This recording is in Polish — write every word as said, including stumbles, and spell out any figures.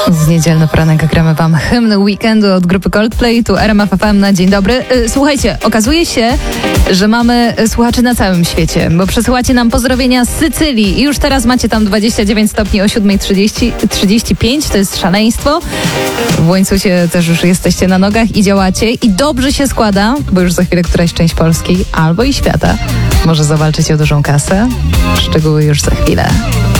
W niedzielny poranek gramy wam hymn weekendu od grupy Coldplay, tu R M F F M na dzień dobry. Słuchajcie, okazuje się, że mamy słuchaczy na całym świecie, bo przesyłacie nam pozdrowienia z Sycylii i już teraz macie tam dwadzieścia dziewięć stopni o siódma trzydzieści, trzydzieści pięć, to jest szaleństwo. W łańcucie też już jesteście na nogach i działacie i dobrze się składa, bo już za chwilę któraś część Polski albo i świata może zawalczyć o dużą kasę. Szczegóły już za chwilę.